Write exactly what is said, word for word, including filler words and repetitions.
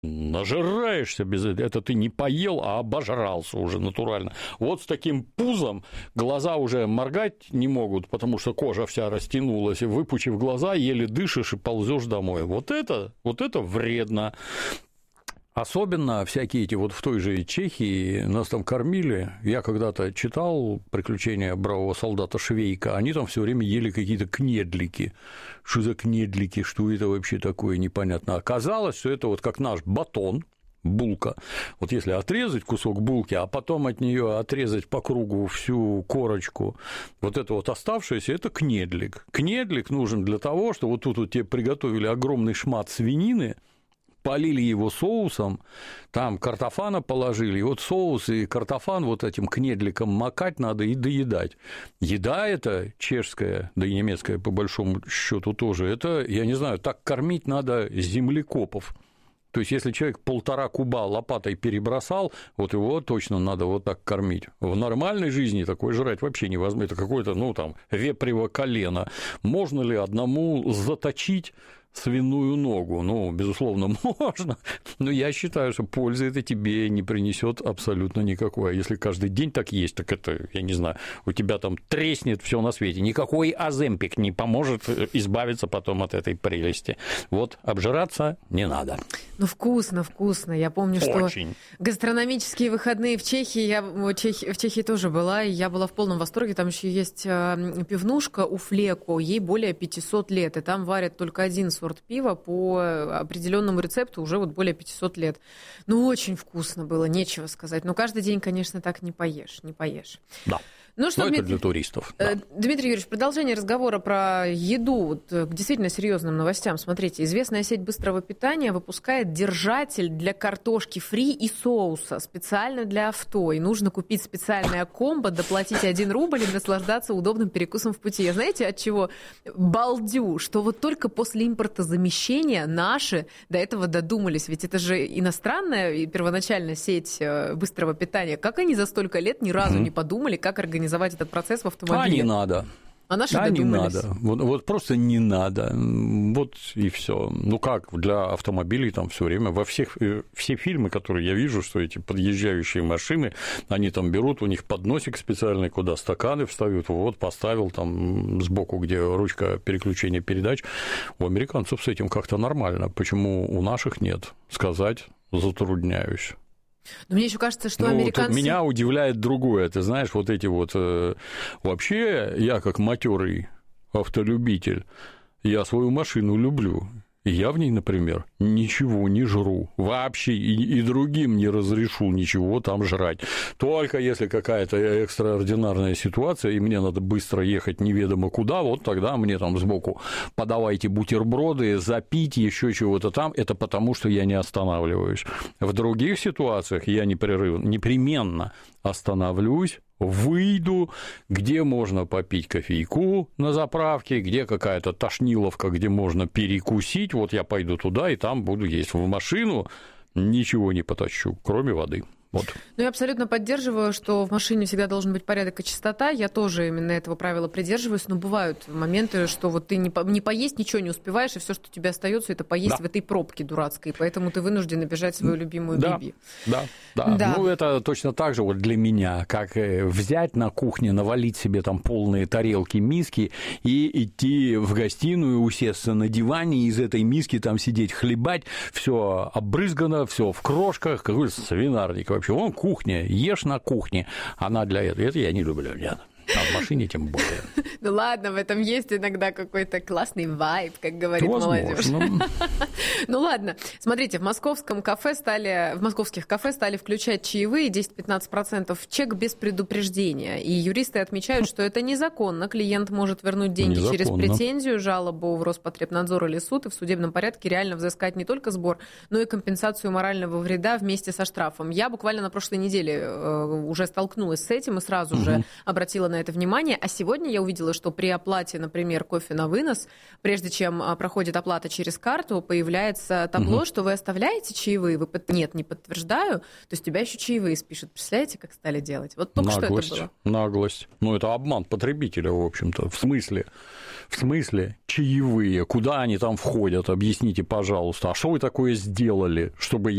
Нажираешься без этого. Это ты не поел, а обожрался уже натурально. Вот с таким пузом глаза уже моргать не могут, потому что кожа вся растянулась, и выпучив глаза, еле дышишь и ползешь домой. Вот это, вот это вредно. Особенно всякие эти, вот в той же Чехии нас там кормили, я когда-то читал «Приключения бравого солдата Швейка», они там все время ели какие-то кнедлики. Что за кнедлики, что это вообще такое, непонятно. Оказалось, что это вот как наш батон, булка. Вот если отрезать кусок булки, а потом от нее отрезать по кругу всю корочку, вот это вот оставшееся, это кнедлик. Кнедлик нужен для того, что вот тут вот тебе приготовили огромный шмат свинины, полили его соусом, там картофана положили, и вот соус и картофан вот этим кнедликом макать надо и доедать. Еда эта чешская, да и немецкая по большому счету тоже, это, я не знаю, так кормить надо землекопов. То есть, если человек полтора куба лопатой перебросал, вот его точно надо вот так кормить. В нормальной жизни такое жрать вообще невозможно. Это какое-то, ну, там, вепрево колено. Можно ли одному заточить свиную ногу? Ну, безусловно, можно, но я считаю, что пользы это тебе не принесет абсолютно никакой. А если каждый день так есть, так это, я не знаю, у тебя там треснет все на свете. Никакой Оземпик не поможет избавиться потом от этой прелести. Вот обжираться не надо. Ну, вкусно, вкусно. Я помню, Очень. что гастрономические выходные в Чехии, я в Чехии, в Чехии тоже была, и я была в полном восторге. Там еще есть пивнушка у Флеко, ей более пятьсот лет, и там варят только один сорт пива по определенному рецепту уже вот более пятьсот лет. Ну, очень вкусно было, нечего сказать. Но каждый день, конечно, так не поешь, не поешь. Да. Ну, что, Но Дмит... это для туристов. Да. Дмитрий Юрьевич, продолжение разговора про еду вот, к действительно серьезным новостям. Смотрите, известная сеть быстрого питания выпускает держатель для картошки фри и соуса специально для авто. И нужно купить специальное комбо, доплатить один рубль и наслаждаться удобным перекусом в пути. Знаете, от чего балдю? Что вот только после импортозамещения наши до этого додумались. Ведь это же иностранная и первоначальная сеть быстрого питания. Как они за столько лет ни разу mm-hmm. не подумали, как организовать организовать этот процесс в автомобиле? А не надо. А наши а додумались. не надо. Вот, вот просто не надо. Вот и все. Ну как для автомобилей там все время во всех все фильмы, которые я вижу, что эти подъезжающие машины, они там берут, у них подносик специальный, куда стаканы встают, вот поставил там сбоку, где ручка переключения передач. У американцев с этим как-то нормально. Почему у наших нет? Сказать затрудняюсь. Но мне еще кажется, что ну, американцы... Меня удивляет другое, ты знаешь, вот эти вот... Вообще, я как матерый автолюбитель, я свою машину люблю. Я в ней, например, ничего не жру вообще, и, и другим не разрешу ничего там жрать. Только если какая-то экстраординарная ситуация, и мне надо быстро ехать неведомо куда, вот тогда мне там сбоку подавайте бутерброды, запить, еще чего-то там, это потому, что я не останавливаюсь. В других ситуациях я непрерывно, непременно остановлюсь, выйду, где можно попить кофейку на заправке, где какая-то тошниловка, где можно перекусить, вот я пойду туда и там буду есть. В машину ничего не потащу, кроме воды. Вот. Ну, я абсолютно поддерживаю, что в машине всегда должен быть порядок и чистота. Я тоже именно этого правила придерживаюсь, но бывают моменты, что вот ты не, по, не поесть, ничего не успеваешь, и все, что тебе остается, это поесть да. в этой пробке дурацкой, поэтому ты вынужден обижать свою любимую да. Биби. Да, да, да. Ну, это точно так же вот для меня, как взять на кухне, навалить себе там полные тарелки, миски и идти в гостиную, усесться на диване, из этой миски там сидеть, хлебать, все обрызгано, все в крошках, какой-то свинарник вообще. Вон кухня, ешь на кухне, она для этого. Это я не люблю, нет. А в машине тем более. Ну ладно, в этом есть иногда какой-то классный вайб, как говорит молодежь. Ну ладно, смотрите, в московском кафе стали, в московских кафе стали включать чаевые десять-пятнадцать процентов чек без предупреждения. И юристы отмечают, что это незаконно. Клиент может вернуть деньги незаконно. Через претензию, жалобу в Роспотребнадзор или суд, и в судебном порядке реально взыскать не только сбор, но и компенсацию морального вреда вместе со штрафом. Я буквально на прошлой неделе уже столкнулась с этим и сразу угу. же обратила на это внимание. А сегодня я увидела, что при оплате, например, кофе на вынос, прежде чем проходит оплата через карту, появляется табло, угу. что вы оставляете чаевые. Вы под... Нет, не подтверждаю. То есть тебя еще чаевые спишут. Представляете, как стали делать? Вот только наглость, что это было. Наглость. Ну, это обман потребителя, в общем-то. В смысле? В смысле чаевые? Куда они там входят? Объясните, пожалуйста. А что вы такое сделали, чтобы